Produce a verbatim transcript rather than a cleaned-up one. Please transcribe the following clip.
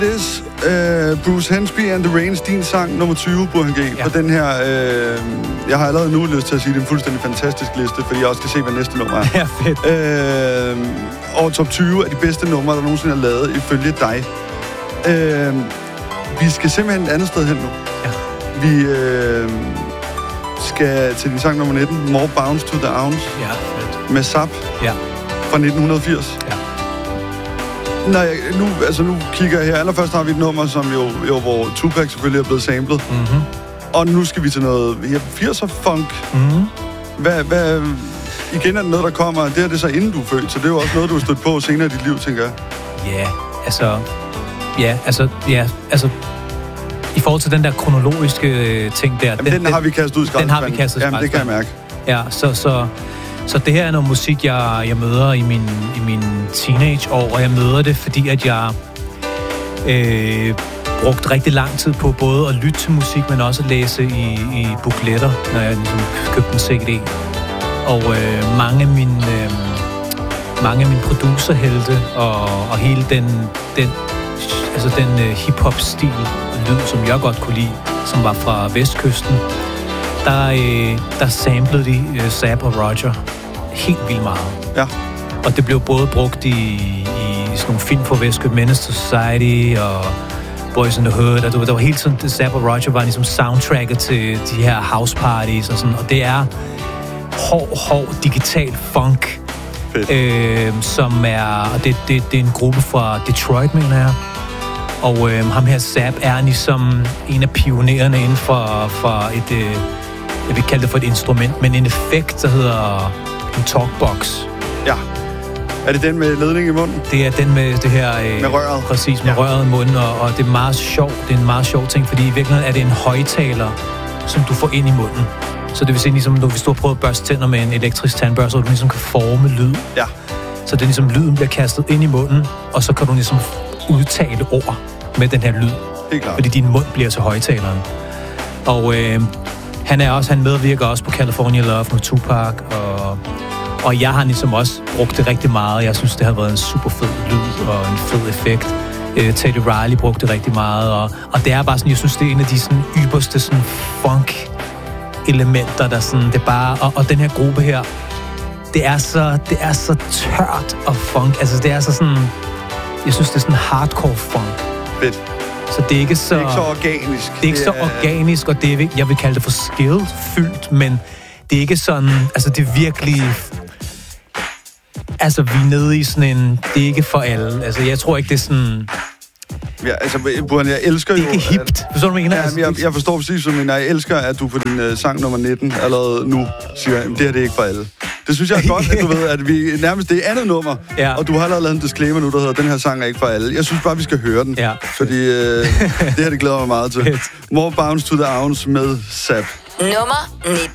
This, uh, Bruce Hensby and the Rains, din sang nummer tyve, Burhan G, ja. På den her, uh, jeg har allerede nu lyst til at sige, det er en fuldstændig fantastisk liste, fordi jeg også kan se, hvad næste nummer er. Ja, fedt. Uh, og top tyve er de bedste numre, der nogensinde er lavet, ifølge dig. Uh, vi skal simpelthen et andet sted hen nu. Ja. Vi uh, skal til din sang nummer nitten, More Bounce to the Ounce, ja, fedt. Med Zap, ja. Fra nitten firs. Ja. Nej, nu, altså nu kigger jeg her. Allerførst har vi et nummer, som jo, jo hvor Tupac selvfølgelig er blevet samlet. Mm-hmm. Og nu skal vi til noget ja, firser-funk. Mm-hmm. Hvad, hvad, igen er det noget, der kommer. Det er det så inden du er født, så det er jo også noget, du har stødt på senere i dit liv, tænker jeg. Ja, yeah, altså... Ja, altså... Ja, altså... I forhold til den der kronologiske ting der... Jamen, den, den har vi kastet ud i skraldespanden. Den har vi kastet ud i Jamen, det kan jeg mærke. Ja, så... så Så det her er noget musik, jeg, jeg møder i min, i min teenageår, og jeg møder det, fordi at jeg øh, brugte rigtig lang tid på både at lytte til musik, men også at læse i, i bukletter, når jeg ligesom købte en C D. Og øh, mange af mine, øh, mange af mine producerhelte og, og hele den, den, altså den øh, hip-hop-stil og lyd, som jeg godt kunne lide, som var fra Vestkysten, der, øh, der samplede de øh, Zapp og Roger helt vildt meget. Ja. Og det blev både brugt i, i sådan nogle film for Vestkysten, Menace to Society og Boys in the Hood, og der var hele tiden, Zapp og Roger var ligesom soundtracket til de her house parties og sådan, og det er hård, hård digital funk, øh, som er, og det, det, det er en gruppe fra Detroit, mener jeg. Og øh, ham her, Zapp, er ligesom en af pionererne inden for, for et, øh, jeg vil kalde det for et instrument, men en effekt, der hedder en talkbox. Ja. Er det den med ledning i munden? Det er den med det her... Øh, med røret? Præcis, med ja. røret i munden, og, og det er meget sjovt. Det er en meget sjov ting, fordi i virkeligheden er det en højtaler, som du får ind i munden. Så det vil sige, ligesom, hvis du har prøvet at børste tænder med en elektrisk tandbørste, så du ligesom kan forme lyd. Ja. Så det er ligesom, lyden bliver kastet ind i munden, og så kan du ligesom udtale ord med den her lyd. Helt klart. Fordi din mund bliver til højtaleren. Og øh, han er også, han medvirker også på California Love med Tupac, og, og jeg har ligesom også brugt det rigtig meget. Jeg synes, det har været en super fed lyd og en fed effekt. Øh, Teddy Riley brugte det rigtig meget, og, og det er bare sådan, jeg synes, det er en af de sådan ypperste sådan funk elementer, der sådan, det er bare, og, og den her gruppe her, det er så, det er så tørt og funk, altså det er så sådan, jeg synes, det er sådan hardcore funk. Fedt. Så det er ikke så... Det er ikke så organisk. Det er ikke det er... så organisk, og det er, jeg vil kalde det for skill-fyldt, men det er ikke sådan, altså det er virkelig... Altså, vi er nede i sådan en... Det er ikke for alle. Altså, jeg tror ikke, det er sådan... Ja, altså, Burhan, jeg elsker jo... Det er ikke hipt. Forstår du, hvad jeg mener? Ja, altså, jeg, jeg forstår præcis, men jeg elsker, at du på din uh, sang nummer nitten allerede nu siger, at det her det er ikke for alle. Det synes jeg er godt, at du ved, at vi nærmest det er andet nummer, ja. Og du har allerede lavet en disclaimer nu, der hedder, den her sang er ikke for alle. Jeg synes bare, vi skal høre den, ja. Fordi uh, det her, det glæder mig meget til. More Bounce to the Ounce med Zapp. Nummer nitten.